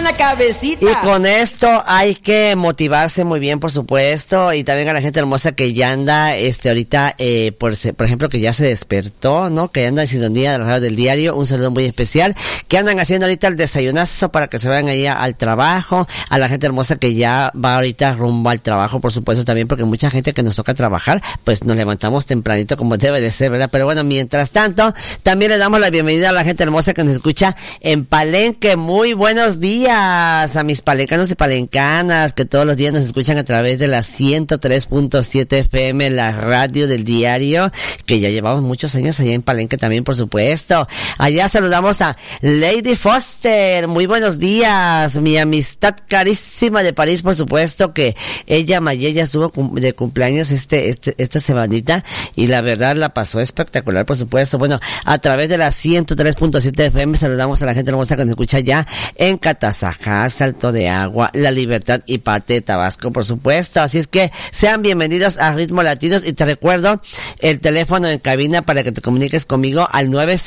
la cabecita. Y con esto hay que motivarse muy bien, por supuesto, y también a la gente hermosa que ya anda, ahorita, por ejemplo, que ya se despertó, ¿no? Que anda en sintonía de la radio del diario, un saludo muy especial, que andan haciendo ahorita el desayunazo para que se vayan allá al trabajo, a la gente hermosa que ya va ahorita rumbo al trabajo, por supuesto, también, porque mucha gente que nos toca trabajar, pues nos levantamos tempranito como debe de ser, ¿verdad? Pero bueno, mientras tanto, también le damos la bienvenida a la gente hermosa que nos escucha en Palenque. Muy buenos días a mis palencanos y palencanas que todos los días nos escuchan a través de la 103.7 FM, la radio del diario, que ya llevamos muchos años allá en Palenque también, por supuesto. Allá saludamos a Lady Foster. Muy buenos días, mi amistad carísima de París, por supuesto, que ella, Mayella, estuvo de cumpleaños esta semanita y la verdad la pasó espectacular, por supuesto. Bueno, a través de la 103.7 FM saludamos a la gente hermosa que nos escucha ya en Catazajá, Salto de Agua, La Libertad y parte de Tabasco, por supuesto. Así es que sean bienvenidos a Ritmo Latinos y te recuerdo el teléfono en cabina para que te comuniques conmigo al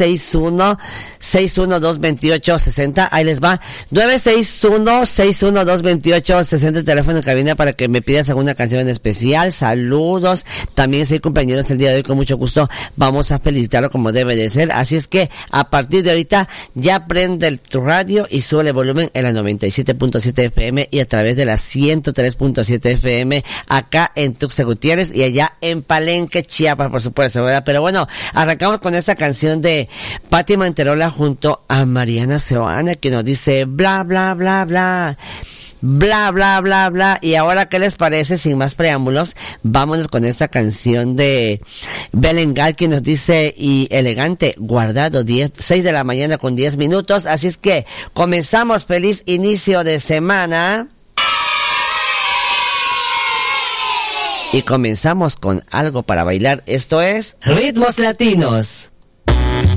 961-612-2860. Ahí les va, 961-612-2860, teléfono en cabina para que me pidas alguna canción en especial. Saludos. También si hay compañeros el día de hoy, con mucho gusto vamos a felicitarlo como debe de ser. Así es que a partir de ahorita ya prende tu radio y sube el volumen en la 97.7 FM y a través de la 103.7 FM acá en Tuxtla Gutiérrez y allá en Palenque, Chiapas, por supuesto, ¿verdad? Pero bueno, arrancamos con esta canción de Pati Manterola junto a Mariana Seoane, que nos dice bla bla bla bla. Bla, bla, bla, bla. Y ahora, ¿qué les parece? Sin más preámbulos, vámonos con esta canción de Belengal, que nos dice, y elegante, guardado, 6 de la mañana con 10 minutos. Así es que comenzamos. Feliz inicio de semana. Y comenzamos con algo para bailar. Esto es Ritmos Latinos.